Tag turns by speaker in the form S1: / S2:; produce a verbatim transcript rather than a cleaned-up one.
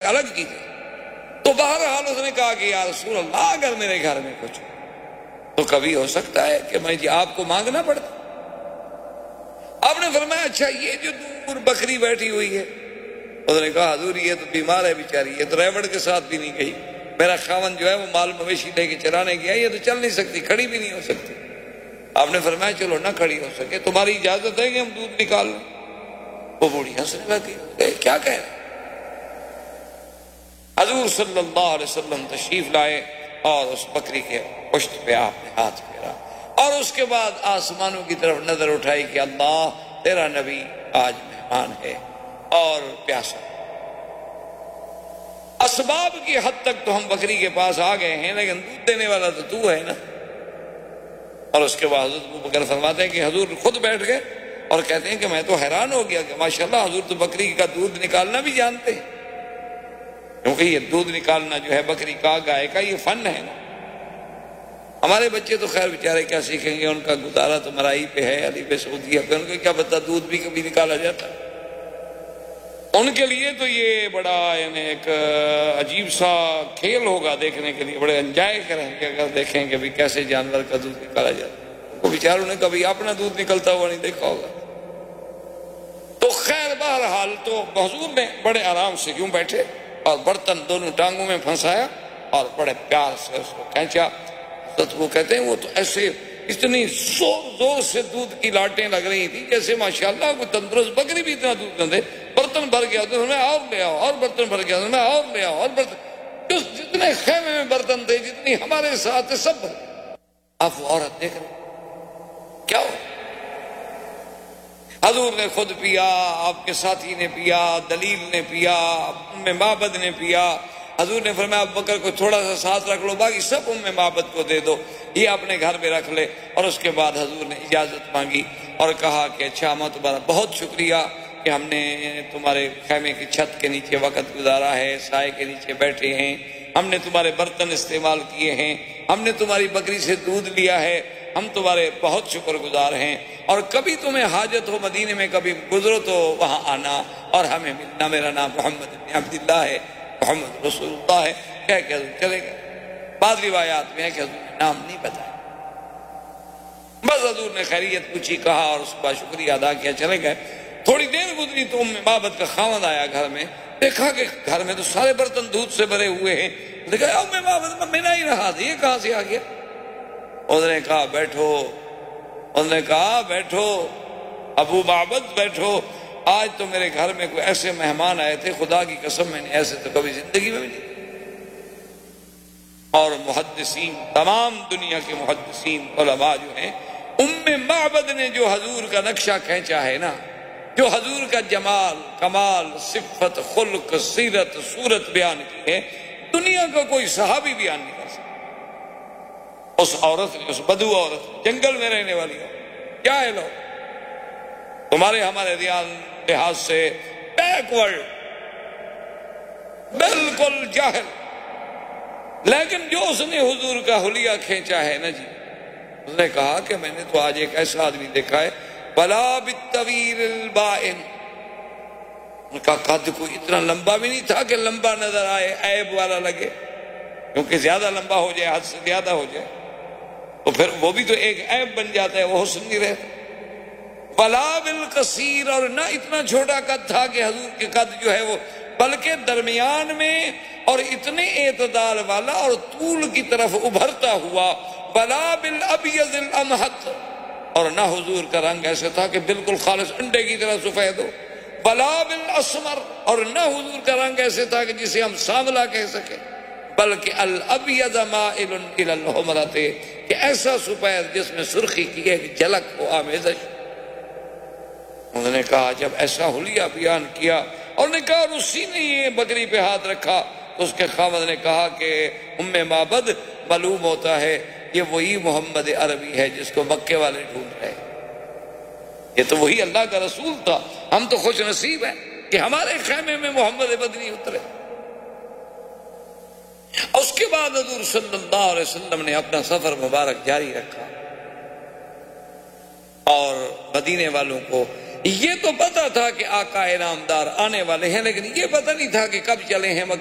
S1: الگ کی تھی. تو بہرحال اس نے کہا کہ یا رسول اللہ اگر میرے گھر میں کچھ تو کبھی ہو سکتا ہے کہ میں جی آپ کو مانگنا پڑتا. آپ نے فرمایا اچھا یہ جو دور بکری بیٹھی ہوئی ہے؟ اس نے کہا حضور یہ تو بیمار ہے بیچاری, یہ تو ریوڑ کے ساتھ بھی نہیں گئی, میرا خاوند جو ہے وہ مال مویشی لے کے چرانے گیا, یہ تو چل نہیں سکتی, کھڑی بھی نہیں ہو سکتی. آپ نے فرمایا چلو نہ کھڑی ہو سکے تمہاری اجازت ہے کہ ہم دودھ نکال لیں؟ وہ بوڑھی ہنسنے لگی, کیا کہہ رہے؟ حضور صلی اللہ علیہ وسلم تشریف لائے اور اس بکری کے پشت پہ آپ نے ہاتھ پھیرا اور اس کے بعد آسمانوں کی طرف نظر اٹھائی کہ اللہ تیرا نبی آج مہمان ہے اور پیاسا. اسباب کی حد تک تو ہم بکری کے پاس آ گئے ہیں, لیکن دودھ دینے والا تو تو ہے نا. اور اس کے بعد حضرت ابوبکر فرماتے ہیں کہ حضور خود بیٹھ گئے اور کہتے ہیں کہ میں تو حیران ہو گیا کہ ماشاءاللہ حضور تو بکری کا دودھ نکالنا بھی جانتے ہیں, کیونکہ یہ دودھ نکالنا جو ہے بکری کا گائے کا یہ فن ہے نا. ہمارے بچے تو خیر بیچارے کیا سیکھیں گے, ان کا گزارا تو مرائی پہ ہے, علی پہ سعودیہ پہ, ان کو کیا پتہ دودھ بھی کبھی نکالا جاتا ہے. ان کے لیے تو یہ بڑا یعنی ایک عجیب سا کھیل ہوگا دیکھنے کے لیے, بڑے انجوائے کریں گے اگر دیکھیں کہ بھی کیسے جانور کا دودھ نکالا جاتا ہے. ان کو بیچاروں نے کبھی اپنا دودھ نکلتا ہوا نہیں دیکھا ہوگا. تو خیر بہرحال تو حضور نے بڑے آرام سے یوں بیٹھے اور برتن دونوں ٹانگوں میں پھنسایا اور بڑے پیار سے اس کو کھینچا. وہ کہتے ہیں وہ تو ایسے اتنی زور زور سے دودھ کی لاٹیں لگ رہی تھی جیسے ماشاءاللہ کوئی تندرست بکری بھی اتنا دودھ نہ دے. برتن بھر گیا تو میں اور لے آؤ, اور برتن بھر گیا تو میں اور لے آؤ, اور برتن جتنے خیمے میں برتن تھے جتنی ہمارے ساتھ سب. اب وہ عورت دیکھ رہے کیا ہو, حضور نے خود پیا, آپ کے ساتھی نے پیا, دلیل نے پیا, ام معبد نے پیا. حضور نے فرمایا ابو بکر کو تھوڑا سا ساتھ رکھ لو, باقی سب ام معبد کو دے دو, یہ اپنے گھر میں رکھ لے. اور اس کے بعد حضور نے اجازت مانگی اور کہا کہ اچھا ماں تمہارا بہت شکریہ کہ ہم نے تمہارے خیمے کی چھت کے نیچے وقت گزارا ہے, سائے کے نیچے بیٹھے ہیں, ہم نے تمہارے برتن استعمال کیے ہیں, ہم نے تمہاری بکری سے دودھ لیا ہے, ہم تمہارے بہت شکر گزار ہیں. اور کبھی تمہیں حاجت ہو مدینے میں کبھی گزرو تو وہاں آنا اور ہمیں ملنا. میرا نام محمد بن عبداللہ ہے, محمد رسول اللہ ہے. کہہ کہ حضور چلے گئے. بعض روایات میں ہے کہ حضور نے نام نہیں بتایا, بس حضور نے خیریت پوچھی, کہا اور اس کا شکریہ ادا کیا, چلے گئے. تھوڑی دیر گزری تو ام معبد کا خاوند آیا گھر میں, دیکھا کہ گھر میں تو سارے برتن دودھ سے بھرے ہوئے ہیں. دیکھا ام معبد میں منا ہی رہا تھا, یہ کہاں سے آ گیا؟ اس نے کہا بیٹھو, اس نے کہا بیٹھو ابو معبد بیٹھو, آج تو میرے گھر میں کوئی ایسے مہمان آئے تھے, خدا کی قسم میں نے ایسے تو کبھی زندگی میں بھی نہیں. اور محدثین, تمام دنیا کے محدثین علماء جو ہیں, ام معبد نے جو حضور کا نقشہ کھینچا ہے نا, جو حضور کا جمال کمال صفت خلق سیرت صورت بیان کی ہے, دنیا کا کوئی صحابی بیان نہیں کر سکتا. اس عورت نے, اس بدو عورت, جنگل میں رہنے والی عورت, کیا ہے لوگ تمہارے ہمارے دھیان لحاظ سے بیکورڈ, بالکل جاہل, لیکن جو اس نے حضور کا حلیہ کھینچا ہے نا جی, اس نے کہا کہ میں نے تو آج ایک ایسا آدمی دیکھا ہے بلا بالطویل البائن, ان کا قد کوئی اتنا لمبا بھی نہیں تھا کہ لمبا نظر آئے, عیب والا لگے, کیونکہ زیادہ لمبا ہو جائے, حد سے زیادہ ہو جائے تو پھر وہ بھی تو ایک عیب بن جاتا ہے, وہ حسن نہیں رہتا. ولا بالقصیر, اور نہ اتنا چھوٹا قد تھا کہ حضور کے قد جو ہے وہ, بلکہ درمیان میں اور اتنے اعتدال والا اور طول کی طرف ابھرتا ہوا. ولا بالابیض الامحت, اور نہ حضور کا رنگ ایسا تھا کہ بالکل خالص انڈے کی طرح سفید ہو. ولا بالاسمر, اور نہ حضور کا رنگ ایسے تھا کہ جسے ہم سانولا کہہ سکیں, بلکہ الابیض مائل الی الحمرۃ, کہ ایسا سفید جس میں سرخی کی ایک جھلک ہو, آمیزش. انہوں نے کہا جب ایسا حلیہ بیان کیا اور نے کہا, اور اسی نے یہ بکری پہ ہاتھ رکھا, تو اس کے خاوند نے کہا کہ ام معبد معلوم ہوتا ہے یہ وہی محمد عربی ہے جس کو مکے والے ڈھونڈ رہے, یہ تو وہی اللہ کا رسول تھا, ہم تو خوش نصیب ہیں کہ ہمارے خیمے میں محمد بدنی اترے. اس کے بعد حضور صلی اللہ علیہ وسلم نے اپنا سفر مبارک جاری رکھا, اور مدینے والوں کو یہ تو پتا تھا کہ آقا انعامدار آنے والے ہیں, لیکن یہ پتہ نہیں تھا کہ کب چلے ہیں.